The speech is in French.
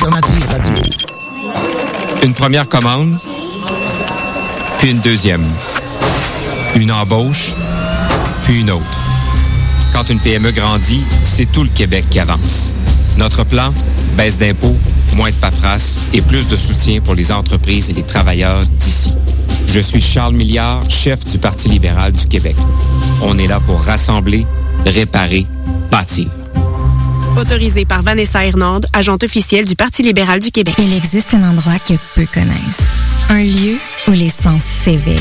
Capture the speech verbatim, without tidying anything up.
Alternative Radio. Une première commande, puis une deuxième. Une embauche, puis une autre. Quand une P M E grandit, c'est tout le Québec qui avance. Notre plan, baisse d'impôts, moins de paperasse et plus de soutien pour les entreprises et les travailleurs d'ici. Je suis Charles Milliard, chef du Parti libéral du Québec. On est là pour rassembler, réparer, bâtir. Autorisé par Vanessa Hernande, agente officielle du Parti libéral du Québec. Il existe un endroit que peu connaissent. Un lieu où les sens s'éveillent.